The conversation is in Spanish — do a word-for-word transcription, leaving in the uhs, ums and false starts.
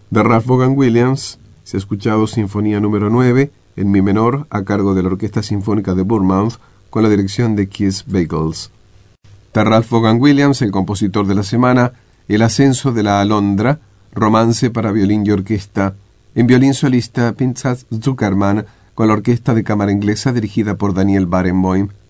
De Ralph Vaughan Williams se ha escuchado Sinfonía número nueve en mi menor a cargo de la Orquesta Sinfónica de Bournemouth con la dirección de Keith Bagels. De Ralph Vaughan Williams, el compositor de la semana, El ascenso de la Alondra, romance para violín y orquesta, en violín solista Pinchas Zuckerman con la Orquesta de Cámara Inglesa dirigida por Daniel Barenboim.